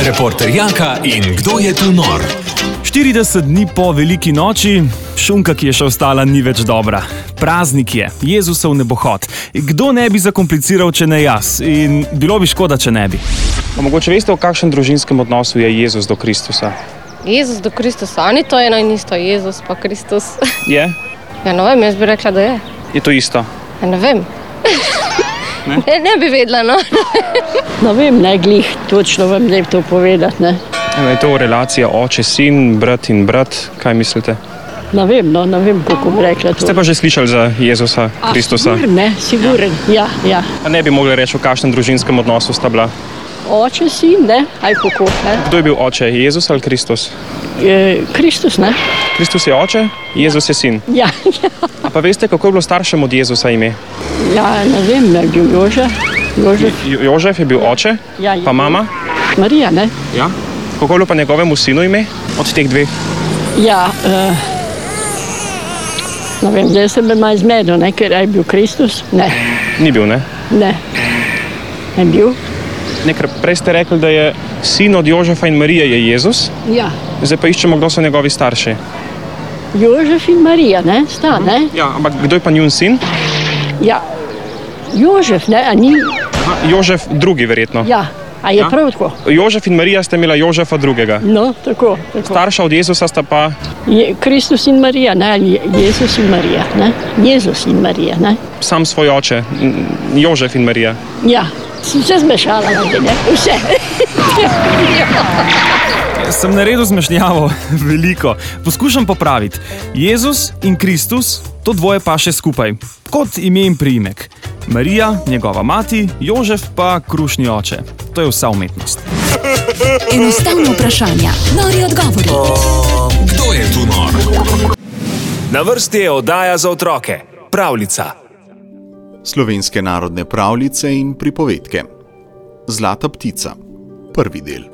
Reporter Jaka in kdo je tu nor? 40 dni po veliki noči, šunka, ki je še ostala, ni več dobra. Praznik je, Jezusov nebohod. Kdo ne bi zakompliciral, če ne jaz? In bilo bi škoda, če ne bi. Pa mogoče veste, v kakšnem družinskem odnosu je Jezus do Kristusa? Jezus do Kristusa, ni to eno in isto, Jezus pa Kristus. Je? Ja, ne vem, jaz bi rekla, da je. Je to isto? Ja, ne vem. Ne bi vedela, no. Ne vem, ne glih, točno vam zdaj to povedati, ne. Je to relacija oče, sin, brat in brat, kaj mislite? Ne vem, kako bi rekla to. Ste pa že slišali za Jezusa Kristusa? Siguren, ja. Pa ne bi mogli reči, v kakšnem družinskem odnosu sta bila? Oče, sin, ne, aj kako, ne. Kdo je bil oče, Jezus ali Kristus? Kristus, ne. Kristus je oče, Jezus je sin. Ja. A pa veste, kako je bilo staršem od Jezusa ime? Ja, ne vem, je bil Jožef. Jožef je bil oče, Ja, pa mama? Marija, ne. Ja. Kako je bilo pa njegovemu sinu ime od teh dveh? Ja, ne vem, zdaj sem me malo zmedel, ne, ker je bil Kristus. Ne, Ni bil, ne? ne. Je bil? Ker prej ste rekli, da je sin od Jožefa in Marije je Jezus, Ja. zdaj pa iščemo, kdo so njegovi starši. Jožef in Marija, ne, sta, ne. Ja, ampak kdo je pa njun sin? Ja. Jožef, ne, a ni? Jožef drugi verjetno. Ja, a je prav tako? Jožef in Marija sta imela Jožefa drugega. No, tako. Starša od Jezusa sta pa... Kristus in Marija, ne, ali Jezus in Marija, ne. Jezus in Marija, ne. Sam svoj oče, Jožef in Marija. Ja, sem se zmešala, ne, vse. Sem naredil zmešnjavo, veliko. Poskušam popraviti. Jezus in Kristus, to dvoje pa še skupaj. Kot ime in priimek. Marija, njegova mati, Jožef pa krušni oče. To je vsa umetnost. Enostavno vprašanja, nori odgovori. Kdo je tu nor? Na vrsti je oddaja za otroke, Pravljica. Slovenske narodne pravljice in pripovedke. Zlata ptica. Prvi del.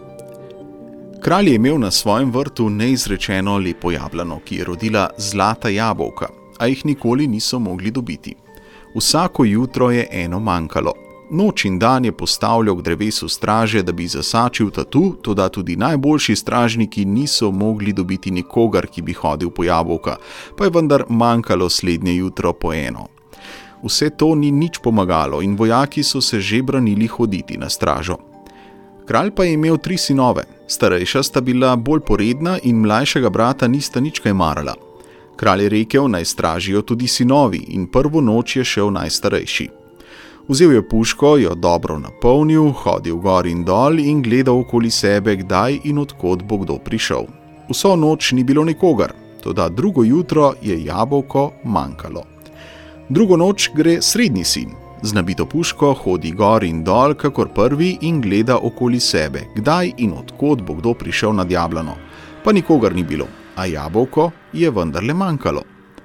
Kralj je imel na svojem vrtu neizrečeno lepo jablano, ki je rodila zlata jabolka, a jih nikoli niso mogli dobiti. Vsako jutro je eno manjkalo. Noč in dan je postavljal k drevesu straže, da bi zasačil tatu, toda tudi najboljši stražniki niso mogli dobiti nikogar, ki bi hodil po jabolka, pa je vendar manjkalo slednje jutro po eno. Vse to ni nič pomagalo in vojaki so se že branili hoditi na stražo. Kralj pa je imel 3 sinove, starejša sta bila bolj poredna in mlajšega brata nista nič kaj marala. Kralj je rekel, naj stražijo tudi sinovi in prvo noč je šel najstarejši. Vzel je puško, jo dobro napolnil, hodil gor in dol in gledal okoli sebe, kdaj in odkot bo kdo prišel. Vso noč ni bilo nikogar, toda drugo jutro je jabolko manjkalo. Drugo noč gre srednji sin. Z nabito puško hodi gor in dol, kakor prvi, in gleda okoli sebe, kdaj in odkot bo kdo prišel nad jablano. Pa nikogar ni bilo, a jabolko je vendarle manjkalo.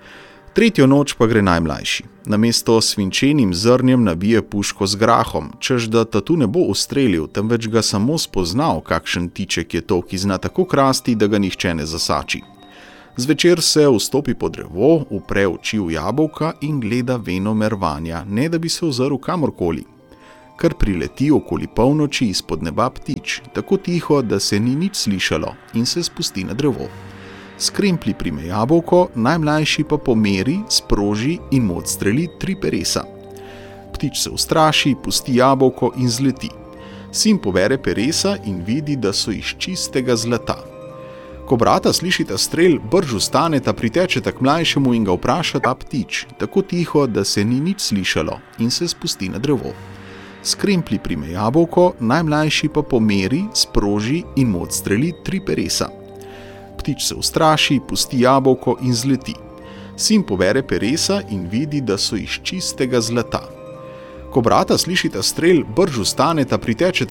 Tretjo noč pa gre najmlajši. Namesto svinčenim zrnjem nabije puško z grahom, češ da tatu ne bo ustrelil, temveč ga samo spoznal, kakšen tiček je to, ki zna tako krasti, da ga nihče ne zasači. Zvečer se vstopi pod drevo, upre oči v jabolka in gleda venomer vanja, ne da bi se ozrl kamorkoli. Kar prileti okoli polnoči izpod neba ptič, tako tiho, da se ni nič slišalo, in se spusti na drevo. Skremplji prime jabolko, najmlajši pa pomeri, sproži in mu odstreli 3 peresa. Ptič se ustraši, pusti jabolko in zleti. Sin pobere peresa in vidi, da so iz čistega zlata. Ko brata slišita strel, brž vstaneta, pritečeta k mlajšemu in ga vprašata ptič, tako tiho, da se ni nič slišalo, in se spusti na drevo. Skremplji prime jabolko, najmlajši pa pomeri, sproži in mu odstreli 3 peresa. Ptič se ustraši, pusti jabolko in zleti. Sin pobere peresa in vidi, da so iz čistega zlata. Ko brata slišita strel, brž vstaneta, pritečeta